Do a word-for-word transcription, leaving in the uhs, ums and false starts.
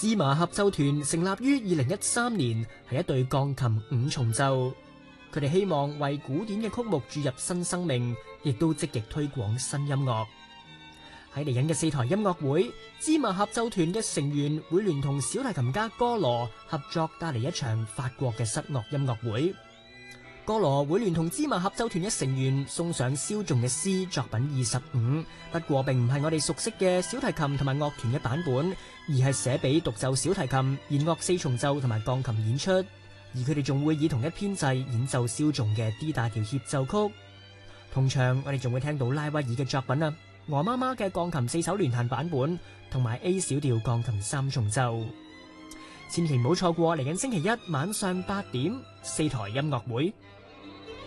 芝麻合奏團成立於二零一三年，係一隊鋼琴五重奏。佢哋希望為古典嘅曲目注入新生命，亦都積極推廣新音樂。喺嚟緊嘅四台音樂會，芝麻合奏團嘅成員會聯同小提琴家哥羅合作帶嚟一場法國嘅室樂音樂會。哥羅會聯同芝麻合奏團嘅成員送上蕭頌嘅詩作品二十五，不過並唔係我哋熟悉嘅小提琴同埋樂團嘅版本，而係寫俾獨奏小提琴、弦樂四重奏同埋鋼琴演出。而佢哋仲會以同一編制演奏蕭頌嘅 D 大調協奏曲。同場我哋仲會聽到拉威爾嘅作品啊，鵝媽媽嘅鋼琴四手聯彈版本同埋 A 小調鋼琴三重奏。千祈唔好錯過嚟緊星期一晚上八點四台音樂會。